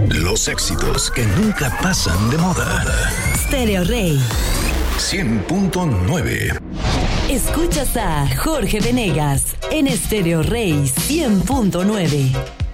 Los éxitos que nunca pasan de moda. Stereo Rey 100.9. Escuchas a Jorge Venegas en Stereo Rey 100.9.